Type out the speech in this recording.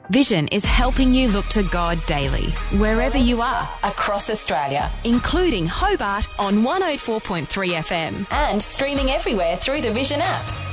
Vision is helping you look to God daily, wherever you are, across Australia, including Hobart on 104.3 FM. and streaming everywhere through the Vision app.